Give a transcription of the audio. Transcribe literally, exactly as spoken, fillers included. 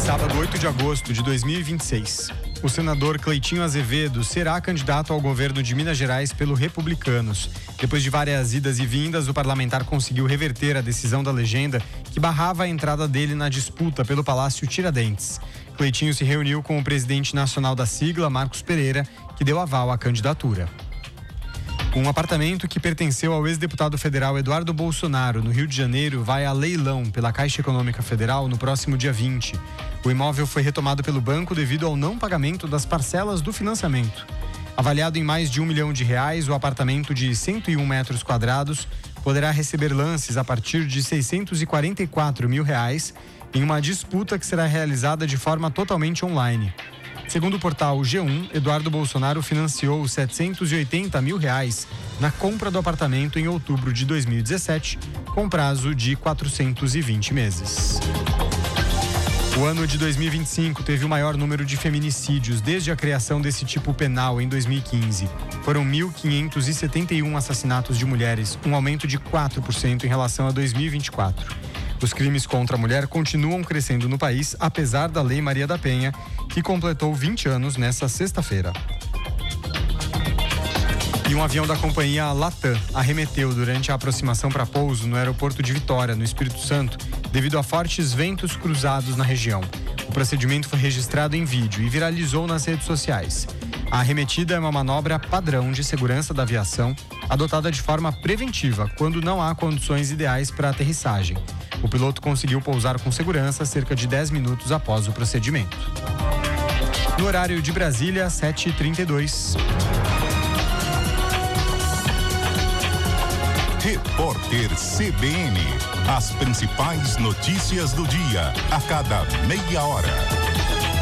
Sábado, oito de agosto de dois mil e vinte e seis. O senador Cleitinho Azevedo será candidato ao governo de Minas Gerais pelo Republicanos. Depois de várias idas e vindas, o parlamentar conseguiu reverter a decisão da legenda que barrava a entrada dele na disputa pelo Palácio Tiradentes. Cleitinho se reuniu com o presidente nacional da sigla, Marcos Pereira, que deu aval à candidatura. Um apartamento que pertenceu ao ex-deputado federal Eduardo Bolsonaro, no Rio de Janeiro, vai a leilão pela Caixa Econômica Federal no próximo dia vinte. O imóvel foi retomado pelo banco devido ao não pagamento das parcelas do financiamento. Avaliado em mais de um milhão de reais, o apartamento de cento e um metros quadrados poderá receber lances a partir de seiscentos e quarenta e quatro mil reais em uma disputa que será realizada de forma totalmente online. Segundo o portal G um, Eduardo Bolsonaro financiou setecentos e oitenta mil reais na compra do apartamento em outubro de dois mil e dezessete, com prazo de quatrocentos e vinte meses. O ano de dois mil e vinte e cinco teve o maior número de feminicídios desde a criação desse tipo penal em dois mil e quinze. Foram mil quinhentos e setenta e um assassinatos de mulheres, um aumento de quatro por cento em relação a dois mil e vinte e quatro. Os crimes contra a mulher continuam crescendo no país, apesar da Lei Maria da Penha, que completou vinte anos nesta sexta-feira. E um avião da companhia Latam arremeteu durante a aproximação para pouso no aeroporto de Vitória, no Espírito Santo, devido a fortes ventos cruzados na região. O procedimento foi registrado em vídeo e viralizou nas redes sociais. A arremetida é uma manobra padrão de segurança da aviação, adotada de forma preventiva, quando não há condições ideais para a aterrissagem. O piloto conseguiu pousar com segurança cerca de dez minutos após o procedimento. No horário de Brasília, sete e trinta e dois. Repórter C B N. As principais notícias do dia, a cada meia hora.